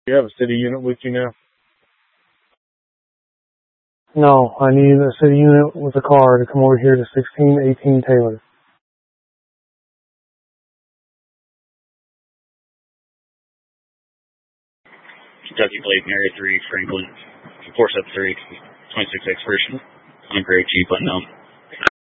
You have a city unit with you now? No, I need a city unit with a car to come over here to 1618 Taylor. Kentucky Blade, Area 3, Franklin, 473, 26 expiration, ungrade, Jeep unknown.